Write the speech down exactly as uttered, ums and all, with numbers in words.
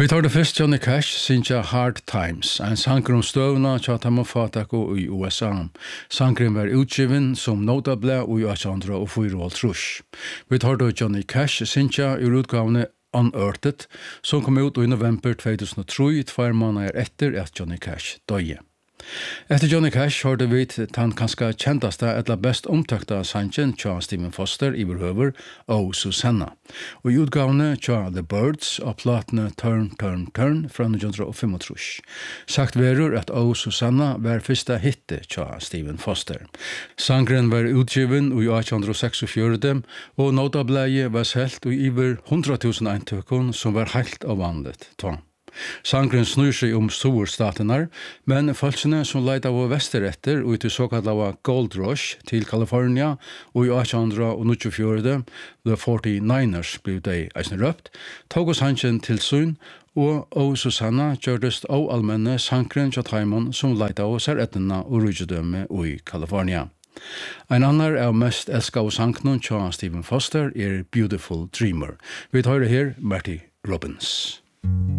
Vi tar det først Johnny Cash, Sinja Hard Times, en sanger om støvna tja tamma fatako i U S A. Sangren var utgiven som notable i eighteen fifty. Vi tar det Johnny Cash, Sinja i utgavene Unearthed, som kom ut i november twenty oh three, tvær måneder etter at Johnny Cash døye. Efter Johnny Cash hørte vi den kanskje kjentaste eller best omtakta sangen tja Stephen Foster i behøver og Susanna. Og i utgavene tja The Birds og platene Turn, Turn, Turn fra nineteen fifty-five. Sagt verur at O Susanna var første hitte tja Stephen Foster. Sangren var utgiven i eighteen sixty-four og notableie var selt i over one hundred thousand eintøkken som var helt av vanligt tva. Sangren snur seg om storstatenar, men folkene som leid av vesteretter og til såkallet Gold Rush til California og i eighteen ninety-four, The forty-niners ble de eisen røpt, tog oss hansen til sunn, og O Susanna gjørdes av allmenne sangren til Taimon som leid av serettene og rydgjødømme i California. En annan av mest elskade sangnen til Stephen Foster er Beautiful Dreamer. Vi tar det her, Marty Robbins.